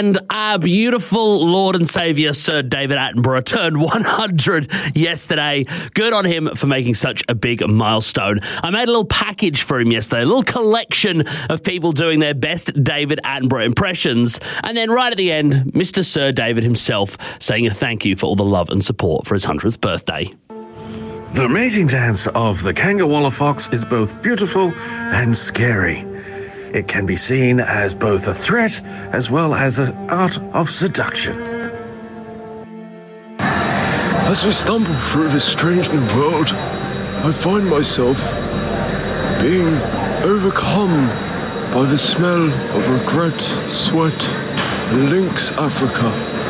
And our beautiful Lord and Saviour, Sir David Attenborough, turned 100 yesterday. Good on him for making such a big milestone. I made a little package for him yesterday, a little collection of people doing their best David Attenborough impressions. And then right at the end, Mr. Sir David himself saying a thank you for all the love and support for his 100th birthday. The mating dance of the Kangawalla fox is both beautiful and scary. It can be seen as both a threat as well as an art of seduction. As we stumble through this strange new world, I find myself being overcome by the smell of regret, sweat, and Lynx Africa.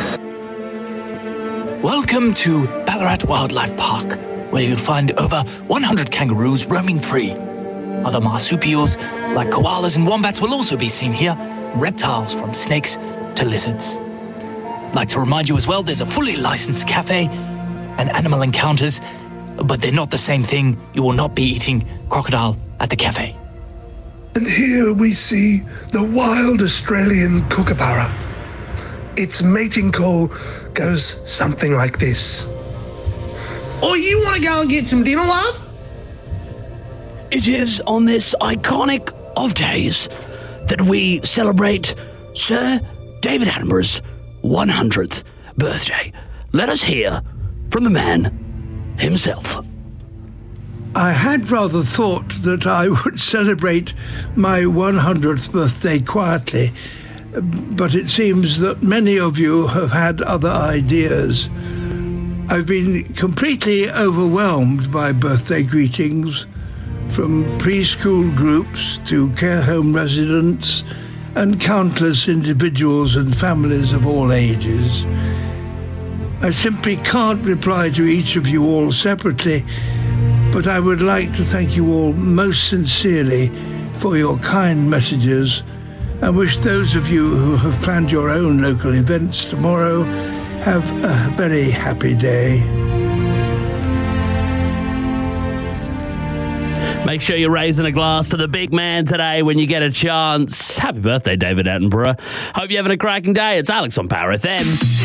Welcome to Ballarat Wildlife Park, where you'll find over 100 kangaroos roaming free. Other marsupials, like koalas and wombats, will also be seen here. Reptiles from snakes to lizards. I'd like to remind you as well, there's a fully licensed cafe and animal encounters, but they're not the same thing. You will not be eating crocodile at the cafe. And here we see the wild Australian kookaburra. Its mating call goes something like this. Or you want to go and get some dinner, love? It is on this iconic of days that we celebrate Sir David Attenborough's 100th birthday. Let us hear from the man himself. I had rather thought that I would celebrate my 100th birthday quietly, but it seems that many of you have had other ideas. I've been completely overwhelmed by birthday greetings, from preschool groups to care home residents and countless individuals and families of all ages. I simply can't reply to each of you all separately, but I would like to thank you all most sincerely for your kind messages and wish those of you who have planned your own local events tomorrow have a very happy day. Make sure you're raising a glass to the big man today when you get a chance. Happy birthday, David Attenborough. Hope you're having a cracking day. It's Alex on Power FM.